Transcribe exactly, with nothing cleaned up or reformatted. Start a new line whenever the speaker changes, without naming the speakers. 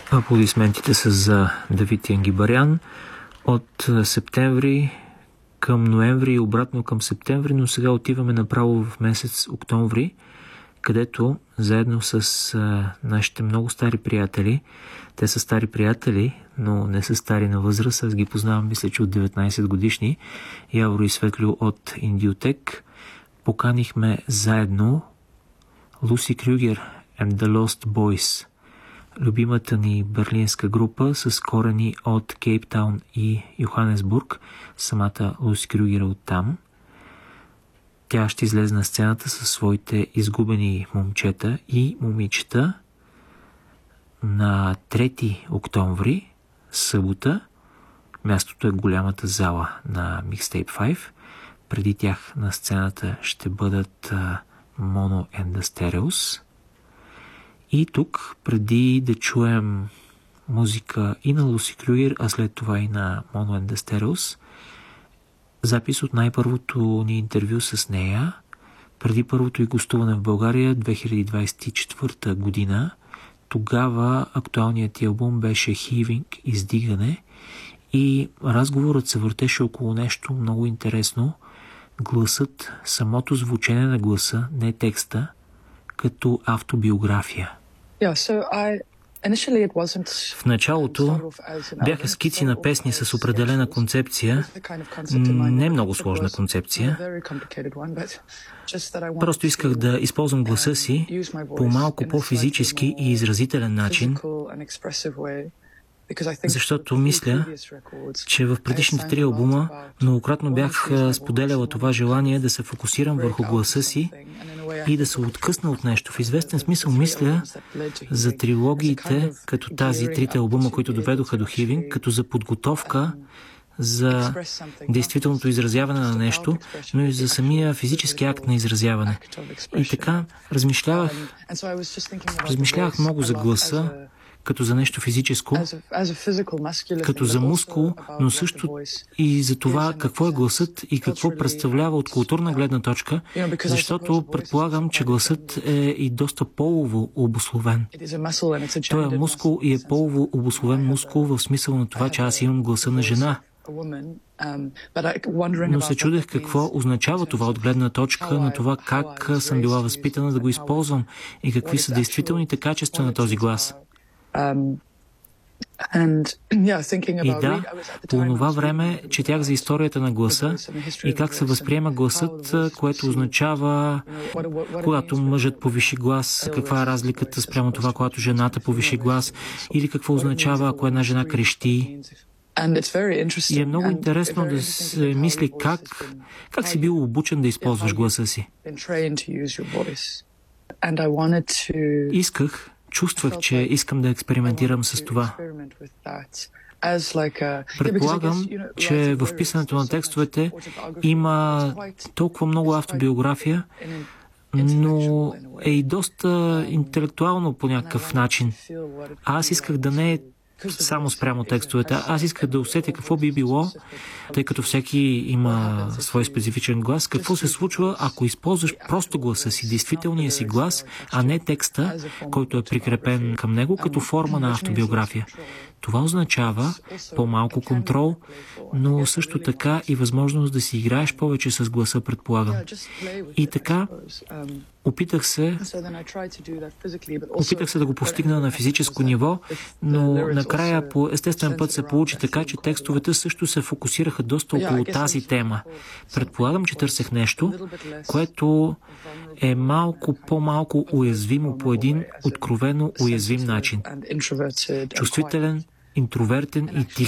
Аплодисментите са за Давид Янгибарян. От септември към ноември и обратно към септември, но сега отиваме направо в месец октомври, където заедно с а, нашите много стари приятели, те са стари приятели, но не са стари на възраст, аз ги познавам, мисля, че от деветнайсет годишни, Явор и Светлю от Индиотек, поканихме заедно Луси Крюгер and the Lost Boys, любимата ни берлинска група с корени от Кейптаун и Йоханесбург, самата Луси Крюгер от там. Тя ще излезе на сцената със своите изгубени момчета и момичета на трети октомври, събота. Мястото е голямата зала на Mixtape пет. Преди тях на сцената ще бъдат Mono and the Stereos. И тук, преди да чуем музика и на Луси Крюгер, а след това и на Mono and the Stereos, запис от най-първото ни интервю с нея, преди първото и гостуване в България две хиляди двайсет и четвърта година. Тогава актуалният ти албум беше Heaving, издигане, и разговорът се въртеше около нещо много интересно. Гласът, самото звучене на гласа, не текста, като автобиография.
Yeah, so I...
В началото бяха скици на песни с определена концепция, не много сложна концепция. Просто исках да използвам гласа си по малко по-физически и изразителен начин, защото мисля, че в предишните три албума многократно бях споделяла това желание да се фокусирам върху гласа си и да се откъсна от нещо. В известен смисъл мисля за трилогиите, като тази, трите албума, които доведоха до Heaving, като за подготовка за действителното изразяване на нещо, но и за самия физически акт на изразяване. И така размишлявах, размишлявах много за гласа, като за нещо физическо, като за мускул, но също и за това какво е гласът и какво представлява от културна гледна точка, защото предполагам, че гласът е и доста полово обусловен. Той е мускул и е полово обусловен мускул в смисъл на това, че аз имам гласа на жена. Но се чудех какво означава това от гледна точка на това как съм била възпитана да го използвам и какви са действителните качества на този глас. И да, по това време четях за историята на гласа и как се възприема гласът, което означава, когато мъжът повиши глас, каква е разликата спрямо това, когато жената повиши глас, или какво означава, ако една жена крещи. И е много интересно да се мисли как, как си бил обучен да използваш гласа си. Исках, чувствах, че искам да експериментирам с това. Предполагам, че в писането на текстовете има толкова много автобиография, но е и доста интелектуално по някакъв начин. А аз исках да не е само спрямо текстовете. Аз исках да усетя какво би било, тъй като всеки има свой специфичен глас, какво се случва, ако използваш просто гласа си, действителния си глас, а не текста, който е прикрепен към него, като форма на автобиография. Това означава по-малко контрол, но също така и възможност да си играеш повече с гласа, предполагам. И така, опитах се, опитах се да го постигна на физическо ниво, но накрая по естествен път се получи така, че текстовете също се фокусираха доста около тази тема. Предполагам, че търсех нещо, което е малко по-малко уязвимо по един откровено уязвим начин. Чувствителен, интровертен и тих